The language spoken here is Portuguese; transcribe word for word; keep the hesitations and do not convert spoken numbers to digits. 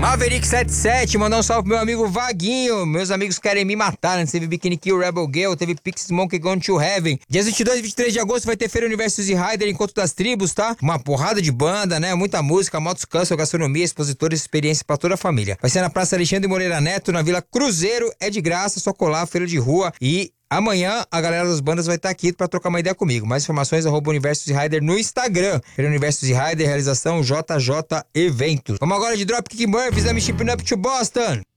Maverick setenta e sete, mandar um salve pro meu amigo Vaguinho. Meus amigos querem me matar, né? Teve Bikini Kill, Rebel Girl, teve Pixies Monkey Gone to Heaven. Dias vinte e dois e vinte e três de agosto vai ter Feira Universo e Rider, Encontro das Tribos, tá? Uma porrada de banda, né? Muita música, motos cancel, gastronomia, expositores, experiência pra toda a família. Vai ser na Praça Alexandre Moreira Neto, na Vila Cruzeiro. É de graça, só colar, feira de rua. E amanhã a galera das bandas vai estar aqui pra trocar uma ideia comigo. Mais informações, arroba Universos e Rider no Instagram. Feira Universos e Rider, realização J J Eventos. Vamos agora de Dropkick Murphys, I'm Shipping Up to Boston.